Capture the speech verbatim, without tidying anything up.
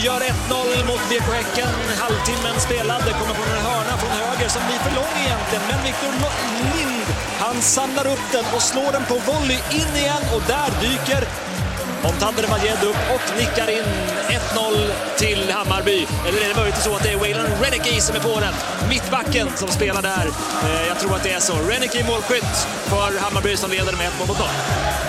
gör ett noll mot B K Häcken. Halvtimmen spelad. Det kommer från en hörna från höger som blir för lång egentligen. Men Victor Lind, han samlar upp den och slår den på volley in igen. Och där dyker Montandre Majed upp och nickar in ett noll till Hammarby. Eller är det möjligt så att det är Waylon Reneke som är på den? Mittbacken som spelar där. Jag tror att det är så. Reneke målskytt för Hammarby som leder med ett noll mot noll.